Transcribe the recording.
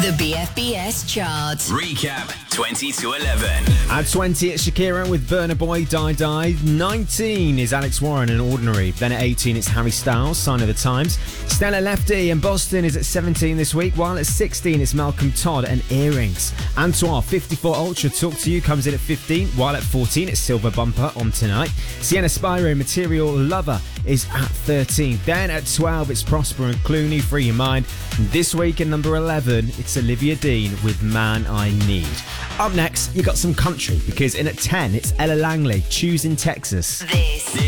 The BFBS chart. Recap 20 to 11. At 20, it's Shakira with Burna Boy, Die Die. 19 is Alex Warren and Ordinary. Then at 18, it's Harry Styles, Sign of the Times. Stella Lefty and Boston is at 17 this week, while at 16, it's Malcolm Todd and Earrings. Antoine, 54 Ultra, Talk to You comes in at 15, while at 14, it's Silver Bumper on Tonight. Sienna Spyro, Material Lover is at 13. Then at 12, it's Prosper and Clooney, Free Your Mind. And this week at number 11, it's Olivia Dean with Man I Need. Up next, you got some country, because in at 10, it's Ella Langley, Choosing Texas. This